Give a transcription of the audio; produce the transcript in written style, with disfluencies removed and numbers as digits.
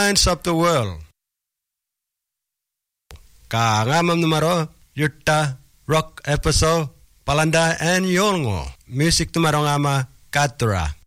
Headlines of the World. Kaangamam numero, Yutta, Rock Episode, Palanda and Yolngo. Music tumaro ngama, Katra.